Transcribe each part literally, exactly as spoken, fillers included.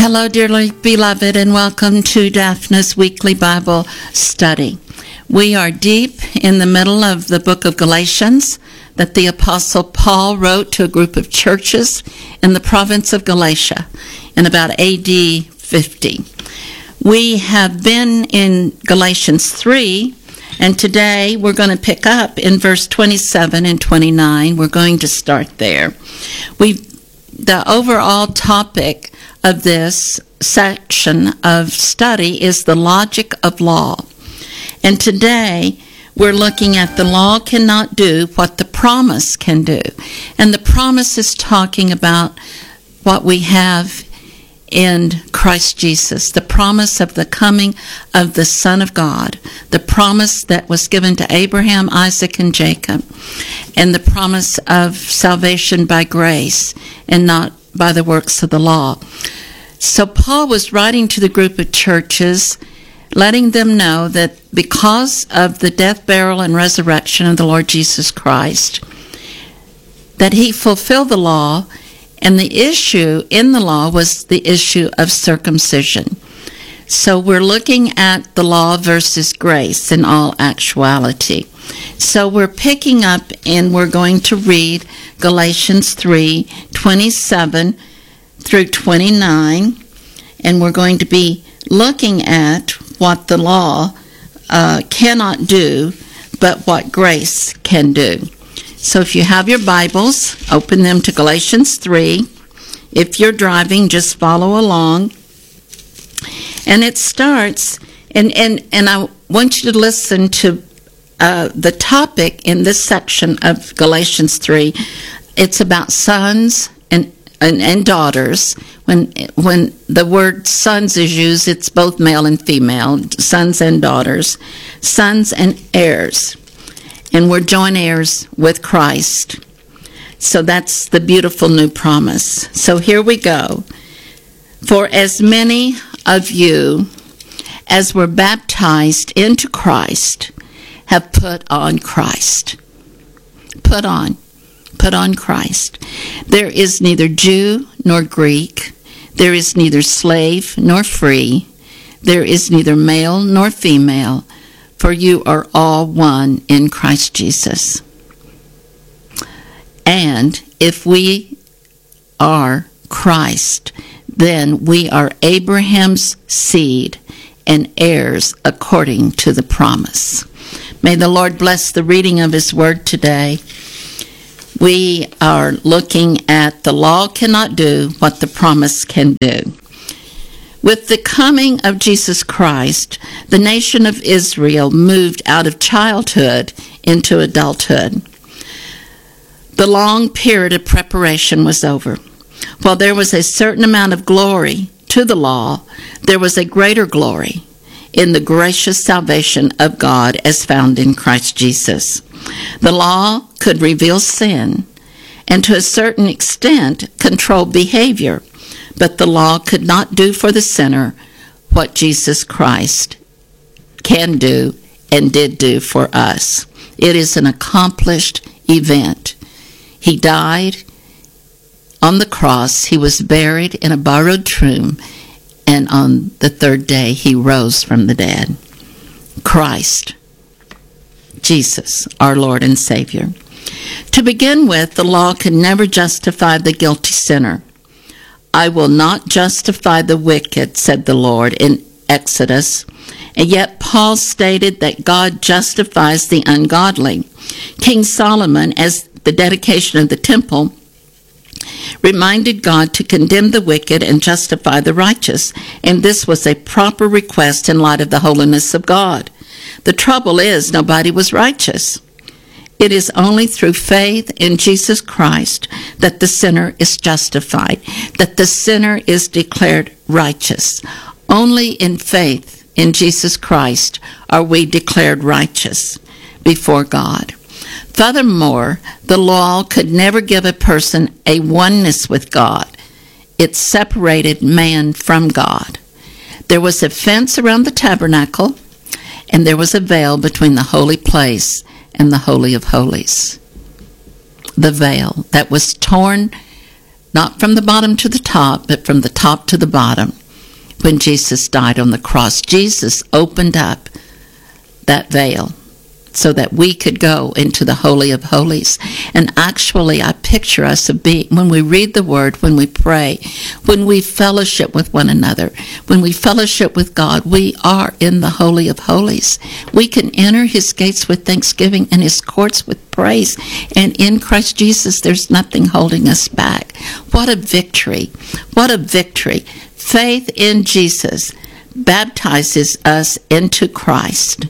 Hello, dearly beloved, and welcome to Daphna's Weekly Bible Study. We are deep in the middle of the book of Galatians that the Apostle Paul wrote to a group of churches in the province of Galatia in about A D fifty. We have been in Galatians three, and today we're going to pick up in verse twenty-seven and twenty-nine. We're going to start there. We, the overall topic of this section of study is the logic of law. And today we're looking at the law cannot do what the promise can do. And the promise is talking about what we have in Christ Jesus, the promise of the coming of the Son of God, the promise that was given to Abraham, Isaac, and Jacob, and the promise of salvation by grace and not by the works of the law. So Paul was writing to the group of churches, letting them know that because of the death, burial, and resurrection of the Lord Jesus Christ, that he fulfilled the law, and the issue in the law was the issue of circumcision. So we're looking at the law versus grace in all actuality. So we're picking up and we're going to read Galatians three, twenty-seven through twenty-nine, and we're going to be looking at what the law uh, cannot do, but what grace can do. So if you have your Bibles, open them to Galatians three. If you're driving, just follow along. And it starts, and, and, and I want you to listen to uh, the topic in this section of Galatians three. It's about sons and And, and daughters. When when the word sons is used, it's both male and female, sons and daughters, sons and heirs. And we're joint heirs with Christ. So that's the beautiful new promise. So here we go. For as many of you as were baptized into Christ have put on Christ. Put on. Put on Christ. There is neither Jew nor Greek. There is neither slave nor free. There is neither male nor female, for you are all one in Christ Jesus. And if we are Christ, then we are Abraham's seed and heirs according to the promise. May the Lord bless the reading of his word today. We are looking at the law cannot do what the promise can do. With the coming of Jesus Christ, the nation of Israel moved out of childhood into adulthood. The long period of preparation was over. While there was a certain amount of glory to the law, there was a greater glory in the gracious salvation of God as found in Christ Jesus. The law could reveal sin and to a certain extent control behavior, but the law could not do for the sinner what Jesus Christ can do and did do for us. It is an accomplished event. He died on the cross, he was buried in a borrowed tomb, and on the third day he rose from the dead. Christ, Jesus, our Lord and Savior. To begin with, the law could never justify the guilty sinner. I will not justify the wicked, said the Lord in Exodus. And yet Paul stated that God justifies the ungodly. King Solomon, as the dedication of the temple, reminded God to condemn the wicked and justify the righteous, and this was a proper request in light of the holiness of God. The trouble is, nobody was righteous. It is only through faith in Jesus Christ that the sinner is justified, that the sinner is declared righteous. Only in faith in Jesus Christ are we declared righteous before God. Furthermore, the law could never give a person a oneness with God. It separated man from God. There was a fence around the tabernacle, and there was a veil between the holy place and the Holy of Holies. The veil that was torn not from the bottom to the top, but from the top to the bottom. When Jesus died on the cross, Jesus opened up that veil so that we could go into the Holy of Holies. And actually, I picture us of being, when we read the Word, when we pray, when we fellowship with one another, when we fellowship with God, we are in the Holy of Holies. We can enter His gates with thanksgiving and His courts with praise. And in Christ Jesus, there's nothing holding us back. What a victory. What a victory. Faith in Jesus baptizes us into Christ.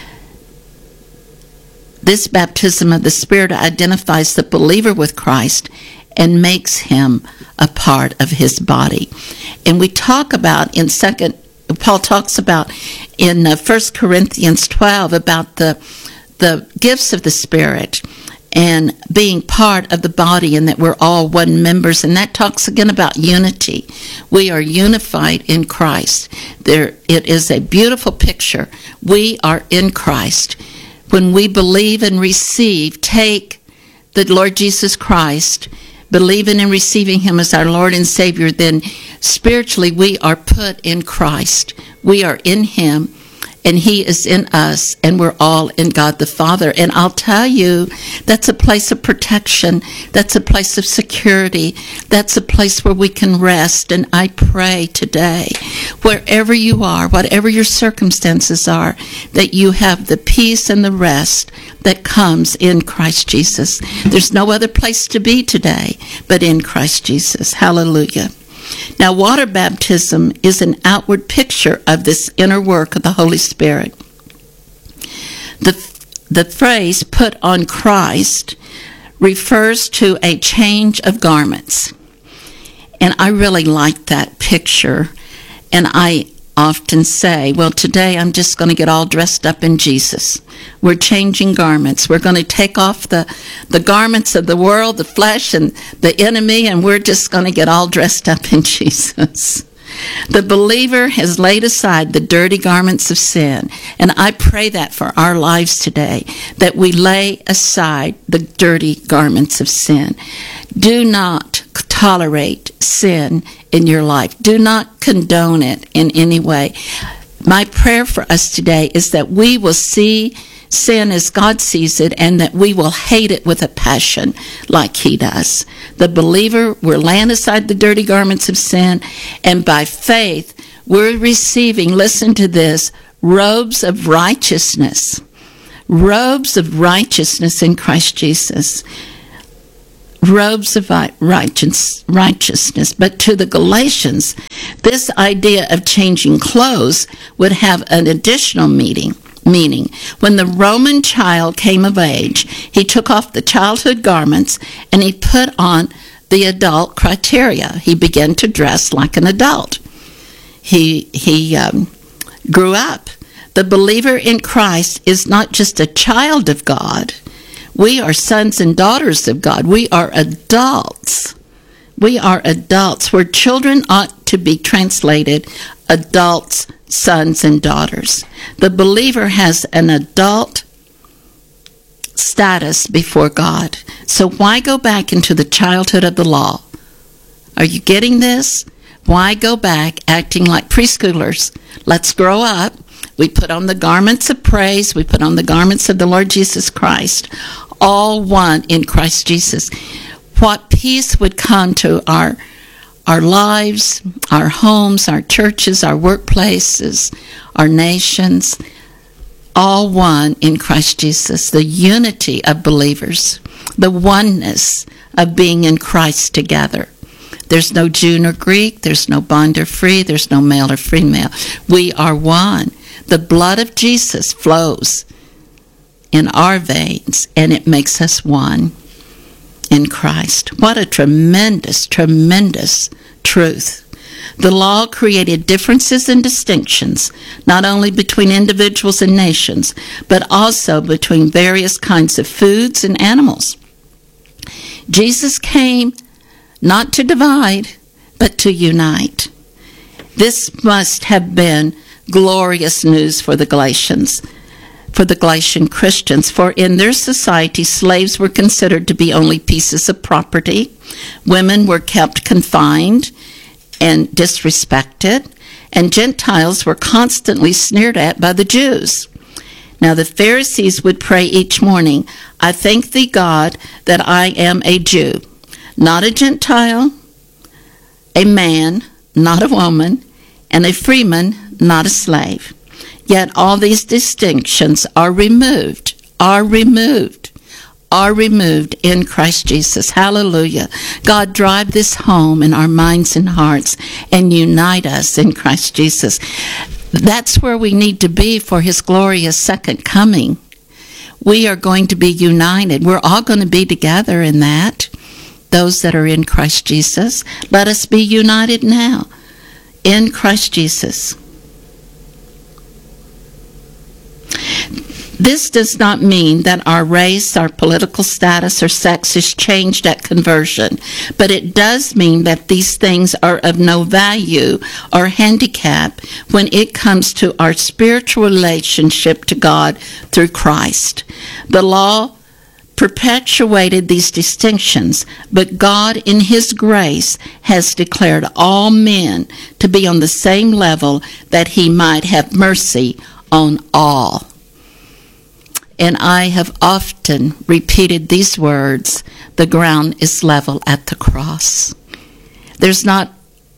This baptism of the Spirit identifies the believer with Christ and makes him a part of His body. And we talk about in second, Paul talks about in uh, First Corinthians twelve about the the gifts of the Spirit and being part of the body, and that we're all one members. And that talks again about unity. We are unified in Christ. There, it is a beautiful picture. We are in Christ. When we believe and receive, take the Lord Jesus Christ, believing and receiving Him as our Lord and Savior, then spiritually we are put in Christ. We are in Him, and He is in us, and we're all in God the Father. And I'll tell you, that's a place of protection. That's a place of security. That's a place where we can rest. And I pray today, wherever you are, whatever your circumstances are, that you have the peace and the rest that comes in Christ Jesus. There's no other place to be today but in Christ Jesus. Hallelujah. Now, water baptism is an outward picture of this inner work of the Holy Spirit. The, the phrase, put on Christ, refers to a change of garments. And I really like that picture. And I often say, well, today I'm just going to get all dressed up in Jesus. We're changing garments. We're going to take off the, the garments of the world, the flesh, and the enemy, and we're just going to get all dressed up in Jesus. The believer has laid aside the dirty garments of sin, and I pray that for our lives today, that we lay aside the dirty garments of sin. Do not tolerate sin in your life. Do not condone it in any way. My prayer for us today is that we will see sin as God sees it, and that we will hate it with a passion like He does. The believer, we're laying aside the dirty garments of sin, and by faith, we're receiving, listen to this, robes of righteousness. Robes of righteousness in Christ Jesus. Robes of righteousness. But to the Galatians, this idea of changing clothes would have an additional meaning. Meaning, when the Roman child came of age, he took off the childhood garments and he put on the adult criteria. He began to dress like an adult. He he um, grew up. The believer in Christ is not just a child of God. We are sons and daughters of God. We are adults. We are adults, where children ought to be translated adults, sons and daughters. The believer has an adult status before God. So why go back into the childhood of the law? Are you getting this? Why go back acting like preschoolers? Let's grow up. We put on the garments of praise. We put on the garments of the Lord Jesus Christ. All one in Christ Jesus. What peace would come to our our lives, our homes, our churches, our workplaces, our nations, all one in Christ Jesus. The unity of believers, the oneness of being in Christ together. There's no Jew nor Greek, there's no bond or free, there's no male or female. We are one. The blood of Jesus flows in our veins, and it makes us one in Christ. What a tremendous, tremendous truth. The law created differences and distinctions, not only between individuals and nations, but also between various kinds of foods and animals. Jesus came not to divide, but to unite. This must have been glorious news for the Galatians. for the Galatian Christians, for in their society slaves were considered to be only pieces of property. Women were kept confined and disrespected, and Gentiles were constantly sneered at by the Jews. Now the Pharisees would pray each morning, I thank thee, God, that I am a Jew, not a Gentile, a man, not a woman, and a freeman, not a slave. Yet all these distinctions are removed, are removed, are removed in Christ Jesus. Hallelujah. God, drive this home in our minds and hearts and unite us in Christ Jesus. That's where we need to be for his glorious second coming. We are going to be united. We're all going to be together in that. Those that are in Christ Jesus. Let us be united now in Christ Jesus. This does not mean that our race, our political status, or sex is changed at conversion, but it does mean that these things are of no value or handicap when it comes to our spiritual relationship to God through Christ. The law perpetuated these distinctions, but God in his grace has declared all men to be on the same level that he might have mercy on all. And I have often repeated these words, the ground is level at the cross. There's not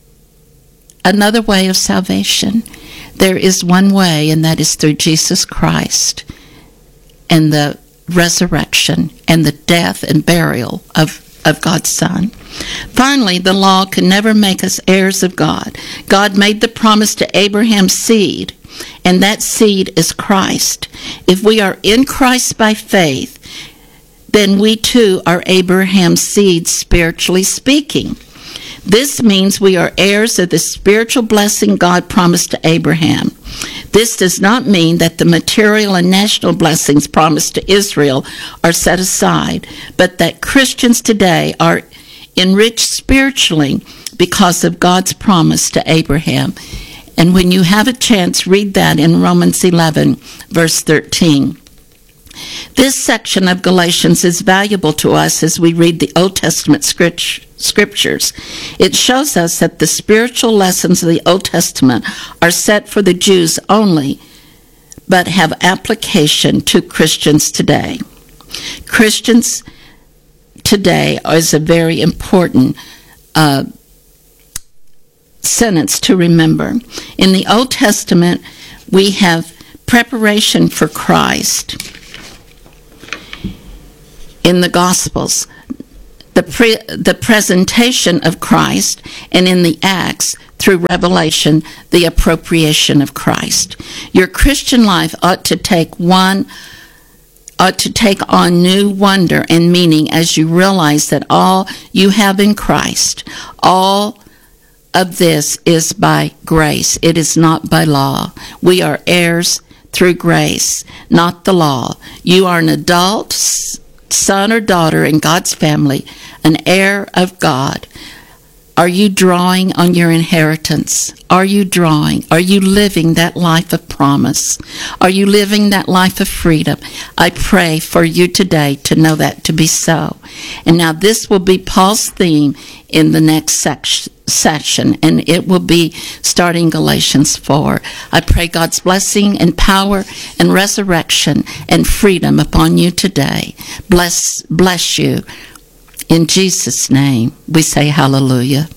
another way of salvation. There is one way, and that is through Jesus Christ and the resurrection and the death and burial of of God's Son. Finally, the law can never make us heirs of God. God made the promise to Abraham's seed, and that seed is Christ. If we are in Christ by faith, then we too are Abraham's seed, spiritually speaking. This means we are heirs of the spiritual blessing God promised to Abraham. This does not mean that the material and national blessings promised to Israel are set aside, but that Christians today are enriched spiritually because of God's promise to Abraham. And when you have a chance, read that in Romans eleven, verse thirteen. This section of Galatians is valuable to us as we read the Old Testament scriptures. It shows us that the spiritual lessons of the Old Testament are set for the Jews only, but have application to Christians today. Christians today is a very important uh, sentence to remember. In the Old Testament, we have preparation for Christ. In the Gospels, the pre, the presentation of Christ, and in the Acts, through Revelation, the appropriation of Christ. Your Christian life ought to take one, ought to take on new wonder and meaning as you realize that all you have in Christ, all of this is by grace. It is not by law. We are heirs through grace, not the law. You are an adult son or daughter in God's family, an heir of God. Are you drawing on your inheritance? Are you drawing? Are you living that life of promise? Are you living that life of freedom? I pray for you today to know that to be so. And now this will be Paul's theme in the next section. session, and it will be starting Galatians four. I pray God's blessing and power and resurrection and freedom upon you today. Bless, bless you. In Jesus' name, we say hallelujah.